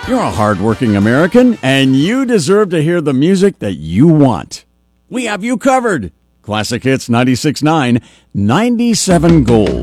You're a hardworking American, and you deserve to hear the music that you want. We have you covered. Classic Hits 96.9, 97 Gold.